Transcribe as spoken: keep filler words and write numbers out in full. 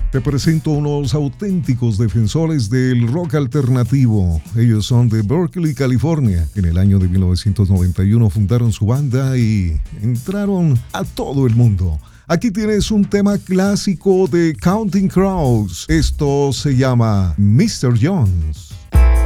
Te presento unos auténticos defensores del rock alternativo. Ellos son de Berkeley, California. En el año de mil novecientos noventa y uno fundaron su banda y entraron a todo el mundo. Aquí tienes un tema clásico de Counting Crows. Esto se llama mister Jones.